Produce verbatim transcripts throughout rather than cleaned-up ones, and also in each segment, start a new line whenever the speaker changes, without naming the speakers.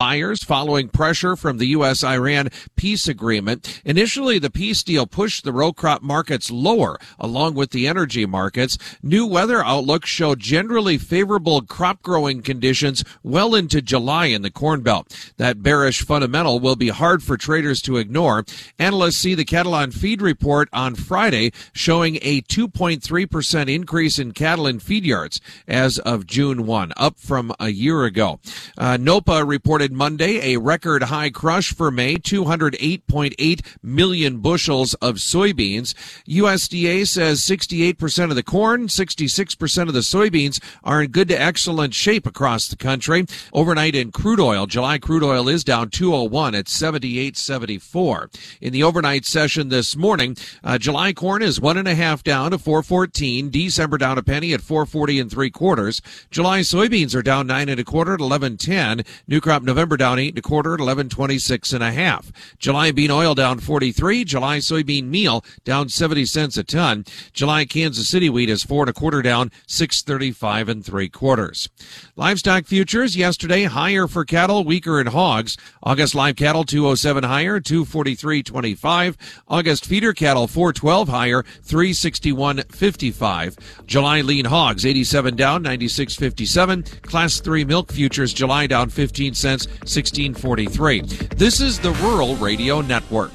higher following pressure from the U S Iran peace agreement. Initially, the peace deal pushed the row crop markets lower, along with the energy markets. New weather outlooks show generally favorable crop growing conditions well into July in the Corn Belt. That bearish fundamental will be hard for traders to ignore. Analysts see the cattle on feed report on Friday showing a two point three percent increase in cattle in feed yards as of June first, up from a year ago. Uh, NOPA reported Monday a record high crush for May, two hundred eight point eight million bushels of soybeans. U S D A says sixty-eight percent of the corn, sixty-six percent of the soybeans are in good to excellent shape across the country. Overnight in crude oil, July crude oil is down two oh one at seventy-eight seventy-four. In the overnight session this morning, uh, July corn is one and a half down to four fourteen. December down a penny at four forty and three quarters. July soybeans are down nine and a quarter at eleven ten. New crop November down eight and a quarter at eleven twenty-six and a half. July bean oil down forty-three. July soybean meal down seventy cents a ton. July Kansas City wheat is four and a quarter down six thirty-five and three quarters. Livestock futures yesterday higher for cattle, weaker in hogs. August live cattle two oh seven higher, two forty-three twenty-five. August feeder cattle four twelve higher, three sixty-one fifty-five. July lean hogs eighty-seven down, ninety-six fifty-seven. Class three milk futures July down fifteen cents, sixteen forty-three. This is the Rural Radio Network.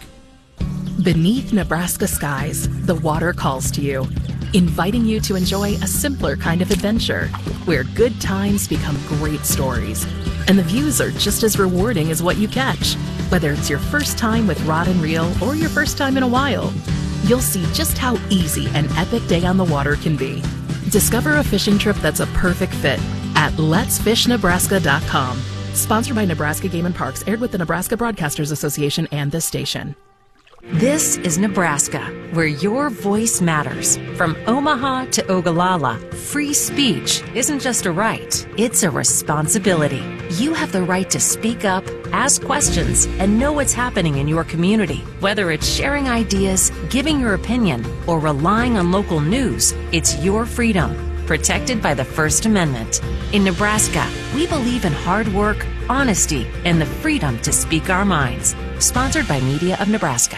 Beneath Nebraska skies, the water calls to you, inviting you to enjoy a simpler kind of adventure where good times become great stories. And the views are just as rewarding as what you catch. Whether it's your first time with rod and reel or your first time in a while, you'll see just how easy an epic day on the water can be. Discover a fishing trip that's a perfect fit at lets fish nebraska dot com. Sponsored by Nebraska Game and Parks, aired with the Nebraska Broadcasters Association and this station.
This is Nebraska, where your voice matters. From Omaha to Ogallala, free speech isn't just a right, it's a responsibility. You have the right to speak up, ask questions, and know what's happening in your community. Whether it's sharing ideas, giving your opinion, or relying on local news, it's your freedom, protected by the First Amendment. In Nebraska, we believe in hard work, honesty, and the freedom to speak our minds. Sponsored by Media of Nebraska.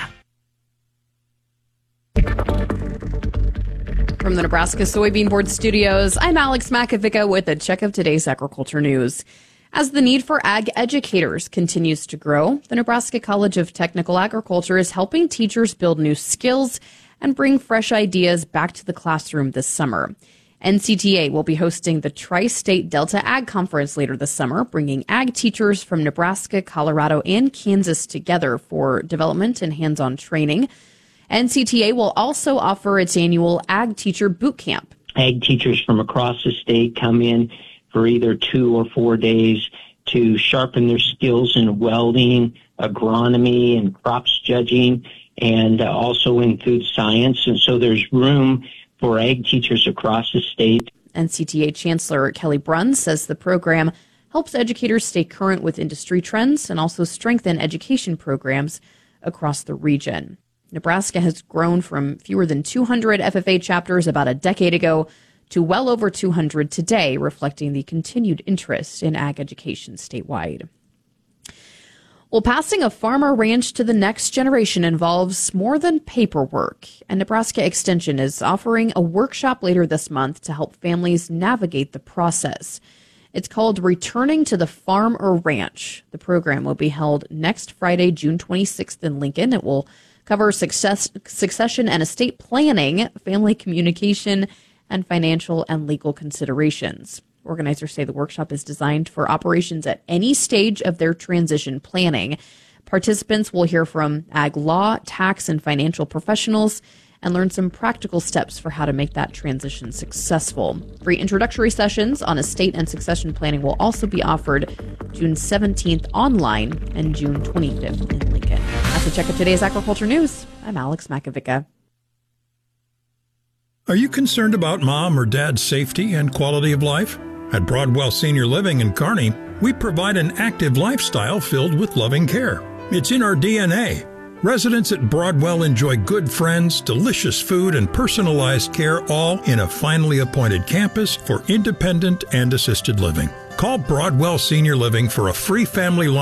From the Nebraska Soybean Board Studios, I'm Alex Makovica with a check of today's agriculture news. As the need for ag educators continues to grow, the Nebraska College of Technical Agriculture is helping teachers build new skills and bring fresh ideas back to the classroom this summer. N C T A will be hosting the Tri-State Delta Ag Conference later this summer, bringing ag teachers from Nebraska, Colorado, and Kansas together for development and hands-on training. N C T A will also offer its annual Ag Teacher Boot Camp.
Ag teachers from across the state come in for either two or four days to sharpen their skills in welding, agronomy, and crops judging, and uh, also in food science. And so there's room for ag teachers across the state.
N C T A Chancellor Kelly Bruns says the program helps educators stay current with industry trends and also strengthen education programs across the region. Nebraska has grown from fewer than two hundred F F A chapters about a decade ago to well over two hundred today, reflecting the continued interest in ag education statewide. Well, passing a farm or ranch to the next generation involves more than paperwork, and Nebraska Extension is offering a workshop later this month to help families navigate the process. It's called Returning to the Farm or Ranch. The program will be held next Friday, June twenty-sixth in Lincoln. It will cover success, succession and estate planning, family communication, and financial and legal considerations. Organizers say the workshop is designed for operations at any stage of their transition planning. Participants will hear from ag law, tax, and financial professionals and learn some practical steps for how to make that transition successful. Free introductory sessions on estate and succession planning will also be offered June seventeenth online and June twenty-fifth in Lincoln. That's a check of today's agriculture news. I'm Alex Makovica.
Are you concerned about mom or dad's safety and quality of life? At Broadwell Senior Living in Kearney, we provide an active lifestyle filled with loving care. It's in our D N A. Residents at Broadwell enjoy good friends, delicious food, and personalized care, all in a finely appointed campus for independent and assisted living. Call Broadwell Senior Living for a free family